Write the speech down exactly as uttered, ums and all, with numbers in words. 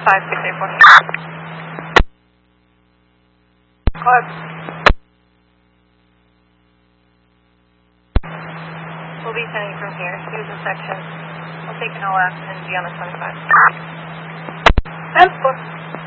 five six eight four. Clark. We'll be sending from here. Here's a section. We'll take an left and be on the twenty-five. ten four.